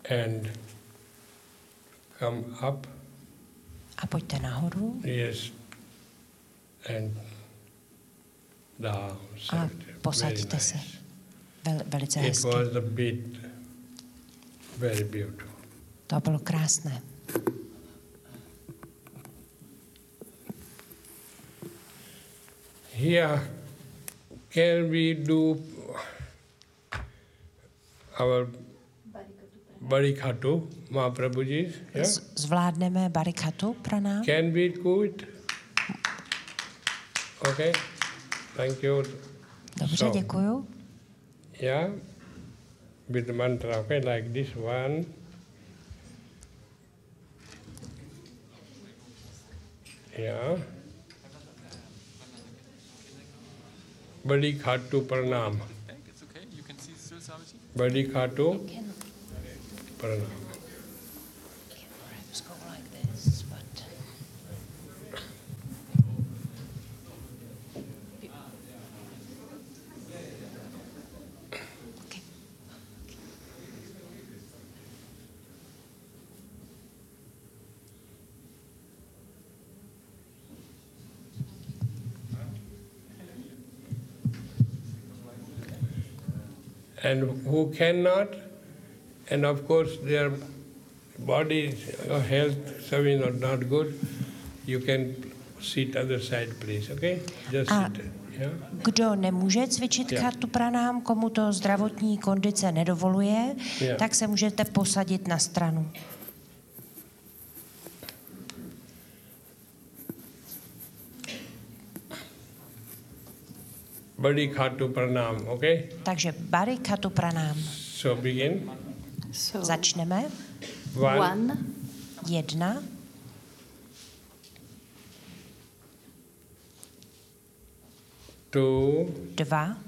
and come up. A pojďte nahoru. Yes. And down. A posaďte se. Velice It hezky. was a bit very beautiful. To bylo krásné. Here, can we do our Barikatu, Mahaprabhuji? Yeah? Zvládneme Barikatu pranám? Can we do it? Okay, thank you. Dobře, děkuju. Yeah, with the mantra, okay, like this one. Yeah. Barikatu Pranam. It's okay. You can see still Swamiji. Barikatu Pranam. Perhaps go like this, but... Okay. And who cannot, and of course their body health is not good, you can sit other side, please, okay? Just sit. Yeah? Kdo nemůže cvičit Kartu pranám, komu to zdravotní kondice nedovoluje, tak se můžete posadit na stranu. Barikatu Pranam, okay? Takže Barikatu pranám. So begin. So, Začneme. one, 1, 2, 2,